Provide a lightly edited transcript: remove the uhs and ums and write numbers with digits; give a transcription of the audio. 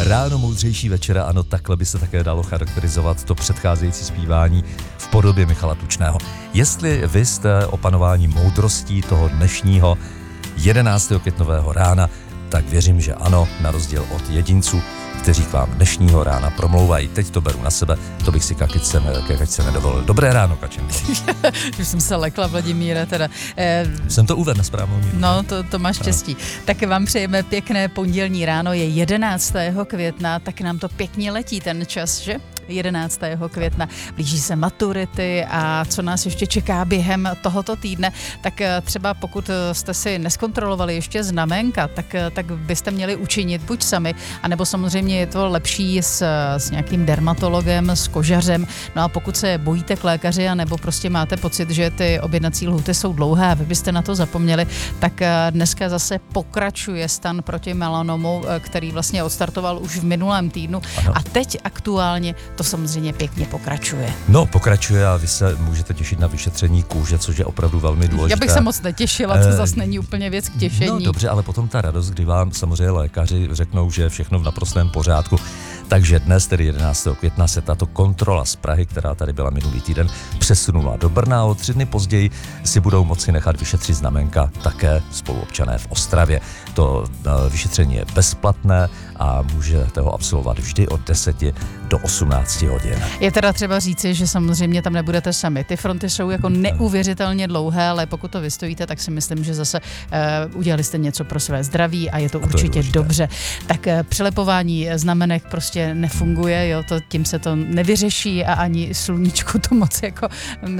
Ráno moudřejší večera, ano, takhle by se také dalo charakterizovat to předcházející zpívání v podobě Michala Tučného. Jestli vy jste opanováni moudrostí toho dnešního 11. květnového rána, tak věřím, že ano, na rozdíl od jedinců, kteří k vám dnešního rána promlouvají. Teď to beru na sebe, to bych si Kakice nedovolil. Dobré ráno, Kačenko. Už jsem se lekla, Vladimíre, teda. Jsem to uvedl na správnou míru. No, to máš štěstí. Tak vám přejeme pěkné pondělní ráno, je 11. května, tak nám to pěkně letí ten čas, že? 11. května. Blíží se maturity a co nás ještě čeká během tohoto týdne, tak třeba pokud jste si neskontrolovali ještě znamenka, tak byste měli učinit buď sami, anebo samozřejmě je to lepší s nějakým dermatologem, s kožařem. No a pokud se bojíte k lékaři, anebo prostě máte pocit, že ty objednací lhůty jsou dlouhé a vy byste na to zapomněli, tak dneska zase pokračuje stan proti melanomu, který vlastně odstartoval už v minulém týdnu. Ano. A teď aktuálně to samozřejmě pěkně pokračuje. No, pokračuje a vy se můžete těšit na vyšetření kůže, což je opravdu velmi důležité. Já bych se moc netěšila, to zase není úplně věc k těšení. No dobře, ale potom ta radost, kdy vám samozřejmě lékaři řeknou, že je všechno v naprostém pořádku. Takže dnes, tedy 11. května, se tato kontrola z Prahy, která tady byla minulý týden, přesunula do Brna. O 3 dny později si budou moci nechat vyšetřit znamenka také spoluobčané v Ostravě. To vyšetření je bezplatné a můžete ho absolvovat vždy od 10 do 18 hodin. Je teda třeba říci, že samozřejmě tam nebudete sami. Ty fronty jsou jako neuvěřitelně dlouhé, ale pokud to vystojíte, tak si myslím, že zase udělali jste něco pro své zdraví a je to určitě dobře. Tak přelepování znamenek prostě nefunguje, jo, tím se to nevyřeší a ani sluníčku to moc jako